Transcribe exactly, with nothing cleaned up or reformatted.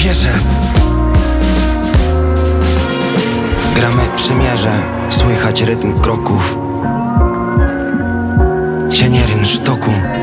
wierzę. Gramy przymierze, słychać rytm kroków, cienie rynsztoku.